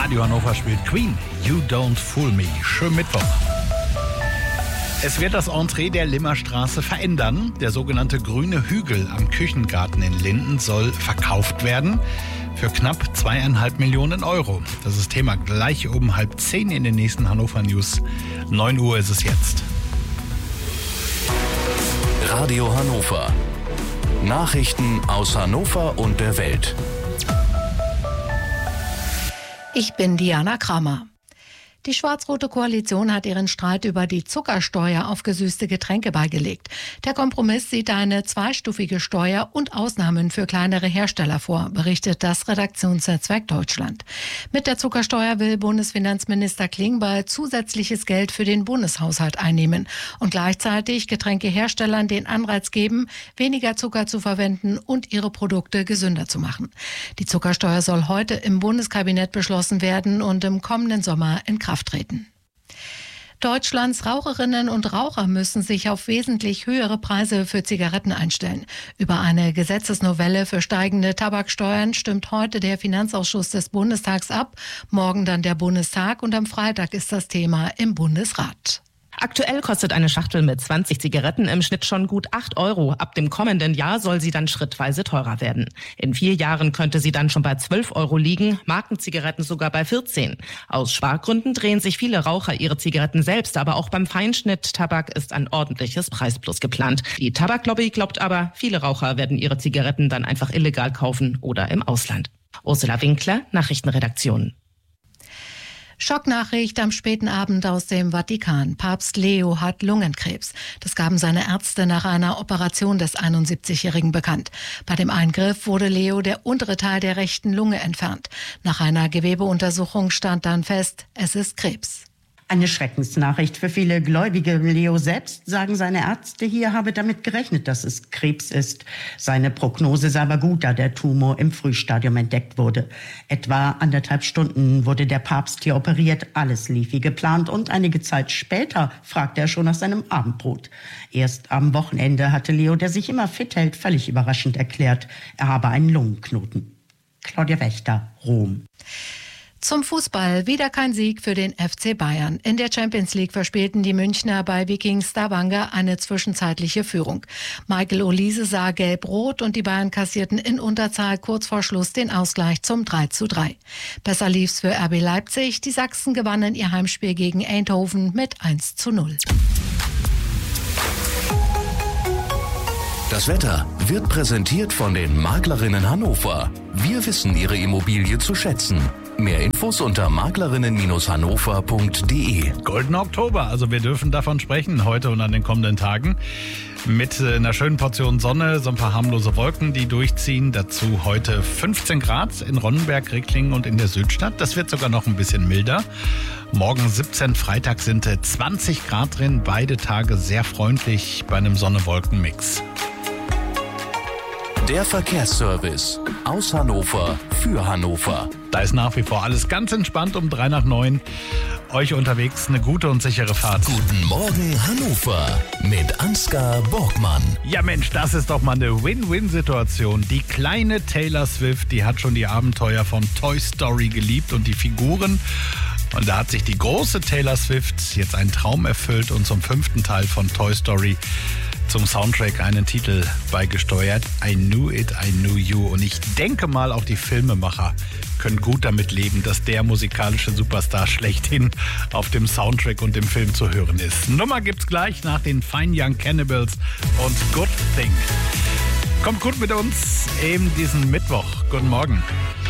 Radio Hannover spielt Queen, You Don't Fool Me. Schönen Mittwoch. Es wird das Entree der Limmerstraße verändern. Der sogenannte grüne Hügel am Küchengarten in Linden soll verkauft werden für knapp 2,5 Millionen Euro. Das ist Thema gleich um 9:30 in den nächsten Hannover News. 9 Uhr ist es jetzt. Radio Hannover. Nachrichten aus Hannover und der Welt. Ich bin Diana Kramer. Die schwarz-rote Koalition hat ihren Streit über die Zuckersteuer auf gesüßte Getränke beigelegt. Der Kompromiss sieht eine zweistufige Steuer und Ausnahmen für kleinere Hersteller vor, berichtet das Redaktionsnetzwerk Deutschland. Mit der Zuckersteuer will Bundesfinanzminister Klingbeil zusätzliches Geld für den Bundeshaushalt einnehmen und gleichzeitig Getränkeherstellern den Anreiz geben, weniger Zucker zu verwenden und ihre Produkte gesünder zu machen. Die Zuckersteuer soll heute im Bundeskabinett beschlossen werden und im kommenden Sommer in Kraft treten. Deutschlands Raucherinnen und Raucher müssen sich auf wesentlich höhere Preise für Zigaretten einstellen. Über eine Gesetzesnovelle für steigende Tabaksteuern stimmt heute der Finanzausschuss des Bundestags ab, morgen dann der Bundestag und am Freitag ist das Thema im Bundesrat. Aktuell kostet eine Schachtel mit 20 Zigaretten im Schnitt schon gut 8 Euro. Ab dem kommenden Jahr soll sie dann schrittweise teurer werden. In 4 Jahren könnte sie dann schon bei 12 Euro liegen, Markenzigaretten sogar bei 14. Aus Spargründen drehen sich viele Raucher ihre Zigaretten selbst, aber auch beim Feinschnitt-Tabak ist ein ordentliches Preisplus geplant. Die Tabaklobby glaubt aber, viele Raucher werden ihre Zigaretten dann einfach illegal kaufen oder im Ausland. Ursula Winkler, Nachrichtenredaktion. Schocknachricht am späten Abend aus dem Vatikan. Papst Leo hat Lungenkrebs. Das gaben seine Ärzte nach einer Operation des 71-Jährigen bekannt. Bei dem Eingriff wurde Leo der untere Teil der rechten Lunge entfernt. Nach einer Gewebeuntersuchung stand dann fest, es ist Krebs. Eine Schreckensnachricht für viele Gläubige. Leo selbst, sagen seine Ärzte hier, habe damit gerechnet, dass es Krebs ist. Seine Prognose sei aber gut, da der Tumor im Frühstadium entdeckt wurde. Etwa 1,5 Stunden wurde der Papst hier operiert. Alles lief wie geplant und einige Zeit später fragte er schon nach seinem Abendbrot. Erst am Wochenende hatte Leo, der sich immer fit hält, völlig überraschend erklärt, er habe einen Lungenknoten. Claudia Wächter, Rom. Zum Fußball wieder kein Sieg für den FC Bayern. In der Champions League verspielten die Münchner bei Viking Stavanger eine zwischenzeitliche Führung. Michael Olise sah gelb-rot und die Bayern kassierten in Unterzahl kurz vor Schluss den Ausgleich zum 3:3. Besser lief's für RB Leipzig. Die Sachsen gewannen ihr Heimspiel gegen Eindhoven mit 1:0. Das Wetter wird präsentiert von den Maklerinnen Hannover. Wir wissen Ihre Immobilie zu schätzen. Mehr Infos unter maklerinnen-hannover.de. Goldener Oktober, also wir dürfen davon sprechen, heute und an den kommenden Tagen. Mit einer schönen Portion Sonne, so ein paar harmlose Wolken, die durchziehen. Dazu heute 15 Grad in Ronnenberg, Ricklingen und in der Südstadt. Das wird sogar noch ein bisschen milder. Morgen 17, Freitag sind 20 Grad drin. Beide Tage sehr freundlich bei einem Sonne-Wolken-Mix. Der Verkehrsservice aus Hannover für Hannover. Da ist nach wie vor alles ganz entspannt um 9:03. Euch unterwegs eine gute und sichere Fahrt. Guten Morgen Hannover mit Ansgar Borgmann. Ja Mensch, das ist doch mal eine Win-Win-Situation. Die kleine Taylor Swift, die hat schon die Abenteuer von Toy Story geliebt und die Figuren. Und da hat sich die große Taylor Swift jetzt einen Traum erfüllt und zum 5. Teil von Toy Story zum Soundtrack einen Titel beigesteuert. I Knew It, I Knew You. Und ich denke mal, auch die Filmemacher können gut damit leben, dass der musikalische Superstar schlechthin auf dem Soundtrack und dem Film zu hören ist. Nummer gibt's gleich nach den Fine Young Cannibals und Good Thing. Kommt gut mit uns eben diesen Mittwoch. Guten Morgen.